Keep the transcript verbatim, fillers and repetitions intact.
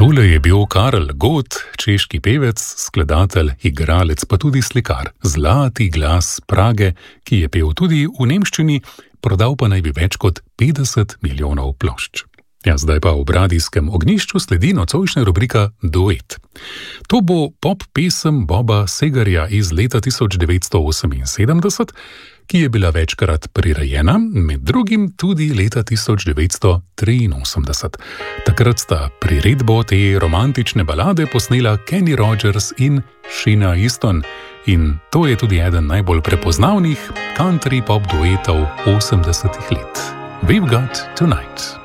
Tole je bil Karel Gott, češki pevec, skladatelj, igralec, pa tudi slikar. Zlati glas Prage, ki je pel tudi v nemščini, prodal pa naj bi več kot petdeset milijonov plošč. Ja, zdaj pa v radijskem ognjišču sledi nocojšnja rubrika Duet. To bo pop pesem Boba Segerja iz leta tisoč devetsto oseminsedemdeset, ki je bila večkrat prirejena, med drugim tudi leta tisoč devetsto triinosemdeset. Takrat sta priredbo te romantične balade posnela Kenny Rogers in Sheena Easton. In to je tudi eden najbolj prepoznavnih country pop duetov osemdesetih let. We've Got Tonight.